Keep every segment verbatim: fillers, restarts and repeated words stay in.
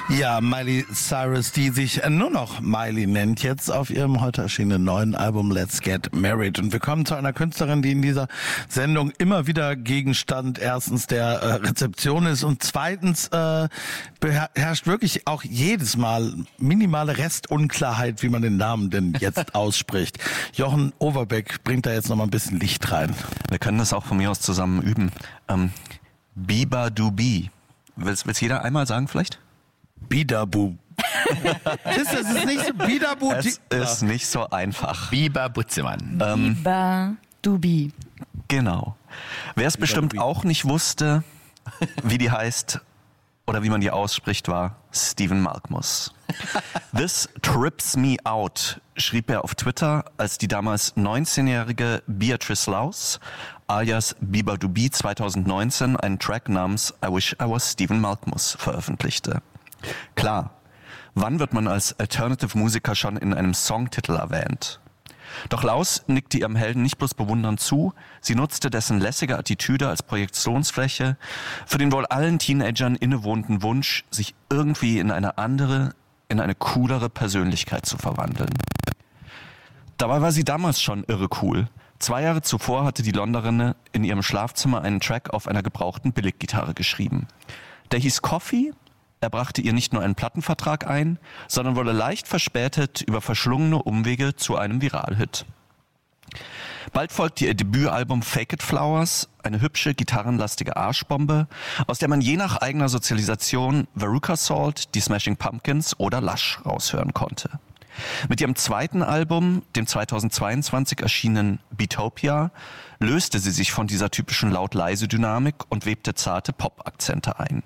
Ja, Miley Cyrus, die sich nur noch Miley nennt, jetzt auf ihrem heute erschienenen neuen Album Let's Get Married. Und wir kommen zu einer Künstlerin, die in dieser Sendung immer wieder Gegenstand erstens der äh, Rezeption ist und zweitens äh, beherrscht wirklich auch jedes Mal minimale Restunklarheit, wie man den Namen denn jetzt ausspricht. Jochen Overbeck bringt da jetzt noch mal ein bisschen Licht rein. Wir können das auch von mir aus zusammen üben. Ähm, Biba-du-bi. Willst, willst jeder einmal sagen vielleicht? Bidabu. ist das ist nicht so Bidabu? Es ist nicht so einfach. Biba Butzemann. Ähm, Biba-du-bi. Genau. Wer es bestimmt auch nicht wusste, wie die heißt oder wie man die ausspricht, war Stephen Malkmus. This trips me out, schrieb er auf Twitter, als die damals neunzehnjährige Beatrice Laus alias Biba-du-bi zweitausendneunzehn einen Track namens I Wish I Was Stephen Malkmus veröffentlichte. Klar, wann wird man als Alternative-Musiker schon in einem Songtitel erwähnt? Doch Laus nickte ihrem Helden nicht bloß bewundernd zu, sie nutzte dessen lässige Attitüde als Projektionsfläche für den wohl allen Teenagern innewohnenden Wunsch, sich irgendwie in eine andere, in eine coolere Persönlichkeit zu verwandeln. Dabei war sie damals schon irre cool. Zwei Jahre zuvor hatte die Londonerin in ihrem Schlafzimmer einen Track auf einer gebrauchten Billiggitarre geschrieben. Der hieß Coffee. Er brachte ihr nicht nur einen Plattenvertrag ein, sondern wurde leicht verspätet über verschlungene Umwege zu einem Viralhit. Bald folgte ihr Debütalbum Fake It Flowers, eine hübsche, gitarrenlastige Arschbombe, aus der man je nach eigener Sozialisation Veruca Salt, die Smashing Pumpkins oder Lush raushören konnte. Mit ihrem zweiten Album, dem zweitausendzweiundzwanzig erschienenen Beatopia, löste sie sich von dieser typischen Laut-Leise-Dynamik und webte zarte Pop-Akzente ein.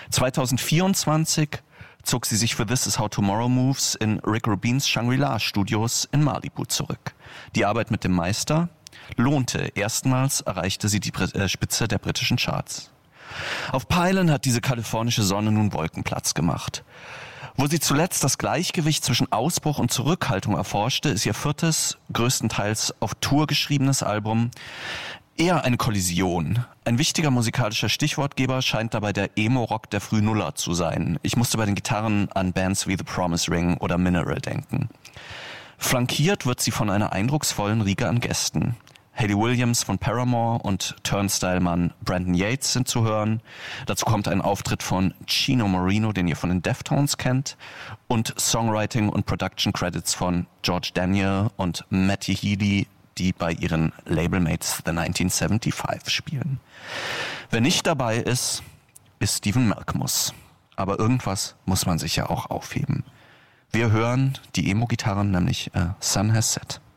zweitausendvierundzwanzig zog sie sich für This Is How Tomorrow Moves in Rick Rubins Shangri-La Studios in Malibu zurück. Die Arbeit mit dem Meister lohnte. Erstmals erreichte sie die Spitze der britischen Charts. Auf Pylon hat diese kalifornische Sonne nun Wolkenplatz gemacht. Wo sie zuletzt das Gleichgewicht zwischen Ausbruch und Zurückhaltung erforschte, ist ihr viertes, größtenteils auf Tour geschriebenes Album eher eine Kollision. Ein wichtiger musikalischer Stichwortgeber scheint dabei der Emo-Rock der Frühnuller zu sein. Ich musste bei den Gitarren an Bands wie The Promise Ring oder Mineral denken. Flankiert wird sie von einer eindrucksvollen Riege an Gästen. Hayley Williams von Paramore und Turnstile-Mann Brandon Yates sind zu hören. Dazu kommt ein Auftritt von Chino Moreno, den ihr von den Deftones kennt, und Songwriting und Production Credits von George Daniel und Matty Healy, die bei ihren Labelmates The neunzehnhundertfünfundsiebzig spielen. Wer nicht dabei ist, ist Stephen Malkmus. Aber irgendwas muss man sich ja auch aufheben. Wir hören die Emo-Gitarren, nämlich äh, Sun Has Set.